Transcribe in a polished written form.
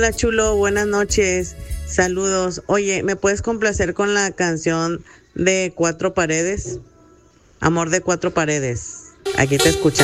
Hola, chulo, buenas noches. Saludos. Oye, ¿me puedes complacer con la canción de Cuatro Paredes? Amor de Cuatro Paredes. Aquí te escuchamos.